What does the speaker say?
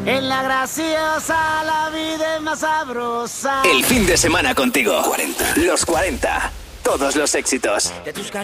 En la graciosa la vida es más sabrosa. El fin de semana contigo. 40. Los 40. Todos los éxitos. De tus